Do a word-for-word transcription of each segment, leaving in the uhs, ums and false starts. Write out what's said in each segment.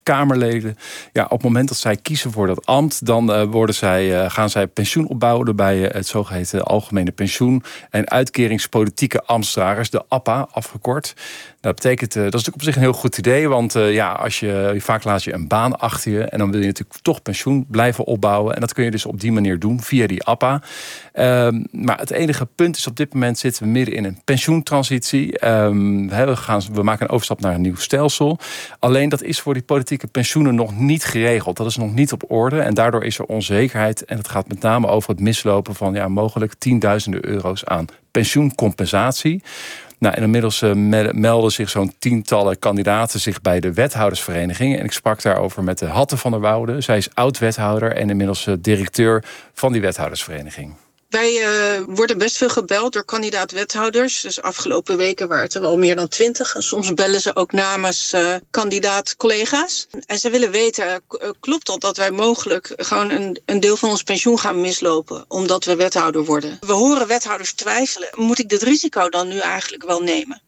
Kamerleden. Ja, op het moment dat zij kiezen voor dat ambt, dan uh, worden zij, uh, gaan zij pensioen opbouwen bij uh, het zogeheten Algemene Pensioen- en Uitkeringspolitieke Ambtsdragers, de A P A afgekort. Dat betekent, uh, dat is natuurlijk op zich een heel goed idee, want uh, ja, als je vaak laat je een baan achter je en dan wil je natuurlijk toch pensioen blijven opbouwen. En dat kun je dus op die manier doen via die A P A. Um, maar het enige punt is, op dit moment zitten we midden in een pensioentransitie. Um, we, gaan, we maken een overstap naar een nieuw stelsel. Alleen dat is voor die politieke pensioenen nog niet geregeld. Dat is nog niet op orde en daardoor is er onzekerheid. En het gaat met name over het mislopen van ja, mogelijk tienduizenden euro's aan pensioencompensatie. Nou, en inmiddels uh, melden zich zo'n tientallen kandidaten zich bij de wethoudersvereniging. En ik sprak daarover met de Hatte van der Woude. Zij is oud-wethouder en inmiddels uh, directeur van die wethoudersvereniging. Wij uh, worden best veel gebeld door kandidaat-wethouders. Dus afgelopen weken waren het er al meer dan twintig. En soms bellen ze ook namens uh, kandidaat-collega's. En ze willen weten, uh, klopt dat dat wij mogelijk gewoon een, een deel van ons pensioen gaan mislopen, omdat we wethouder worden? We horen wethouders twijfelen. Moet ik dit risico dan nu eigenlijk wel nemen?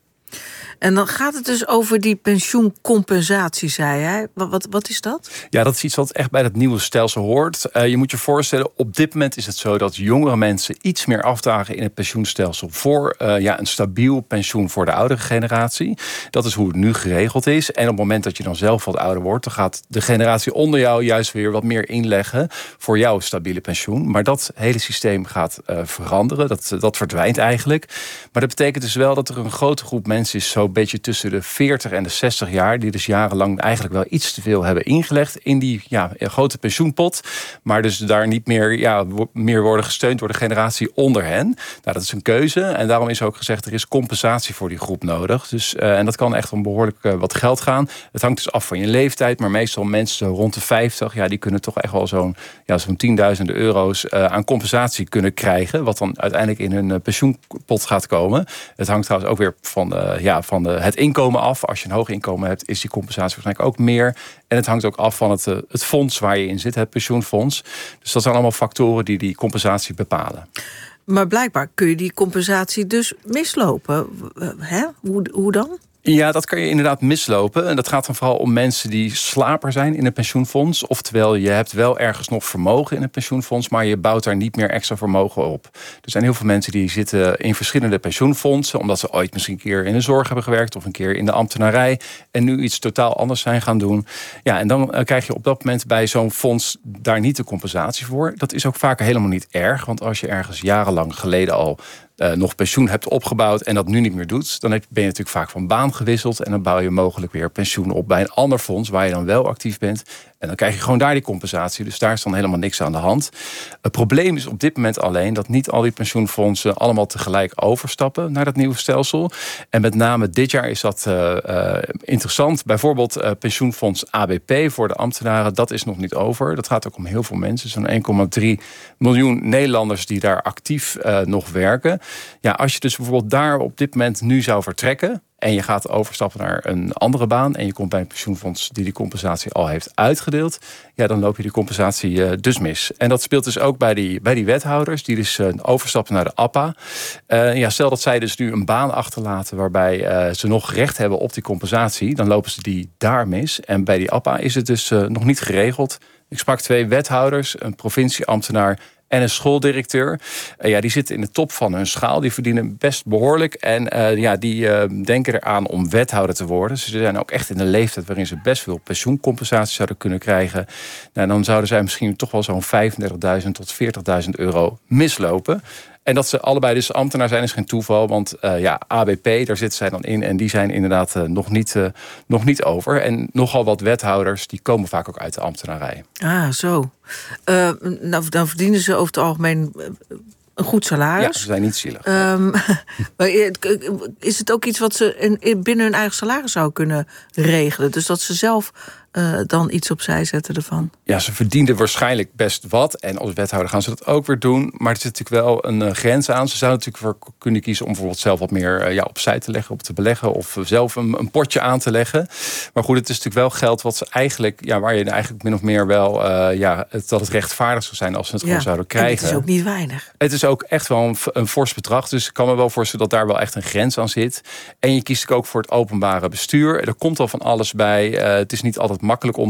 En dan gaat het dus over die pensioencompensatie, zei hij. Wat, wat, wat is dat? Ja, dat is iets wat echt bij het nieuwe stelsel hoort. Uh, je moet je voorstellen, op dit moment is het zo dat jongere mensen iets meer afdragen in het pensioenstelsel voor uh, ja, een stabiel pensioen voor de oudere generatie. Dat is hoe het nu geregeld is. En op het moment dat je dan zelf wat ouder wordt, dan gaat de generatie onder jou juist weer wat meer inleggen voor jouw stabiele pensioen. Maar dat hele systeem gaat uh, veranderen. Dat, dat verdwijnt eigenlijk. Maar dat betekent dus wel dat er een grote groep mensen is, zo beetje tussen de veertig en de zestig jaar, die dus jarenlang eigenlijk wel iets te veel hebben ingelegd in die ja, grote pensioenpot, maar dus daar niet meer, ja, meer worden gesteund door de generatie onder hen. Nou, dat is een keuze en daarom is ook gezegd, er is compensatie voor die groep nodig. Dus, uh, en dat kan echt om behoorlijk uh, wat geld gaan. Het hangt dus af van je leeftijd, maar meestal mensen rond de vijftig, ja, die kunnen toch echt wel zo'n, ja, zo'n tienduizenden euro's uh, aan compensatie kunnen krijgen, wat dan uiteindelijk in hun uh, pensioenpot gaat komen. Het hangt trouwens ook weer van, uh, ja, van de, het inkomen af. Als je een hoog inkomen hebt, is die compensatie waarschijnlijk ook meer. En het hangt ook af van het, het fonds waar je in zit, het pensioenfonds. Dus dat zijn allemaal factoren die die compensatie bepalen. Maar blijkbaar kun je die compensatie dus mislopen. Hè? Hoe, hoe dan? Ja, dat kan je inderdaad mislopen. En dat gaat dan vooral om mensen die slaper zijn in een pensioenfonds. Oftewel, je hebt wel ergens nog vermogen in een pensioenfonds, maar je bouwt daar niet meer extra vermogen op. Er zijn heel veel mensen die zitten in verschillende pensioenfondsen, omdat ze ooit misschien een keer in de zorg hebben gewerkt of een keer in de ambtenarij en nu iets totaal anders zijn gaan doen. Ja, en dan krijg je op dat moment bij zo'n fonds daar niet de compensatie voor. Dat is ook vaak helemaal niet erg, want als je ergens jarenlang geleden al Uh, nog pensioen hebt opgebouwd en dat nu niet meer doet, dan ben je natuurlijk vaak van baan gewisseld en dan bouw je mogelijk weer pensioen op bij een ander fonds waar je dan wel actief bent. En dan krijg je gewoon daar die compensatie. Dus daar is dan helemaal niks aan de hand. Het probleem is op dit moment alleen dat niet al die pensioenfondsen allemaal tegelijk overstappen naar dat nieuwe stelsel. En met name dit jaar is dat uh, uh, interessant. Bijvoorbeeld uh, pensioenfonds A B P voor de ambtenaren, dat is nog niet over. Dat gaat ook om heel veel mensen. Zo'n één komma drie miljoen Nederlanders die daar actief uh, nog werken. Ja, als je dus bijvoorbeeld daar op dit moment nu zou vertrekken en je gaat overstappen naar een andere baan en je komt bij een pensioenfonds die die compensatie al heeft uitgedeeld, ja, dan loop je die compensatie uh, dus mis. En dat speelt dus ook bij die, bij die wethouders die dus uh, overstappen naar de A P A. Uh, ja, stel dat zij dus nu een baan achterlaten waarbij uh, ze nog recht hebben op die compensatie, dan lopen ze die daar mis. En bij die A P A is het dus uh, nog niet geregeld. Ik sprak twee wethouders, een provincieambtenaar en een schooldirecteur. Uh, ja, die zitten in de top van hun schaal. Die verdienen best behoorlijk. En uh, ja, die uh, denken eraan om wethouder te worden. Ze zijn ook echt in een leeftijd waarin ze best veel pensioencompensatie zouden kunnen krijgen. Nou, dan zouden zij misschien toch wel zo'n vijfendertigduizend tot veertigduizend euro mislopen. En dat ze allebei dus ambtenaar zijn is geen toeval. Want uh, ja, A B P, daar zitten zij dan in. En die zijn inderdaad uh, nog, niet, uh, nog niet over. En nogal wat wethouders, die komen vaak ook uit de ambtenarij. Ah, zo. Uh, nou, dan verdienen ze over het algemeen een goed salaris. Ja, ze zijn niet zielig. Um, maar is het ook iets wat ze in, binnen hun eigen salaris zouden kunnen regelen? Dus dat ze zelf uh, dan iets opzij zetten ervan? Ja, ze verdienen waarschijnlijk best wat. En als wethouder gaan ze dat ook weer doen. Maar er zit natuurlijk wel een uh, grens aan. Ze zouden natuurlijk voor kunnen kiezen om bijvoorbeeld zelf wat meer uh, ja, opzij te leggen, op te beleggen. Of zelf een, een potje aan te leggen. Maar goed, het is natuurlijk wel geld wat ze eigenlijk, ja, waar je eigenlijk min of meer wel, uh, ja, het, dat het rechtvaardig zou zijn als ze het ja, gewoon zouden krijgen. En het is ook niet weinig. Het is ook echt wel een, een fors bedrag. Dus ik kan me wel voorstellen dat daar wel echt een grens aan zit. En je kiest ook voor het openbare bestuur. Er komt al van alles bij. Uh, het is niet altijd makkelijk om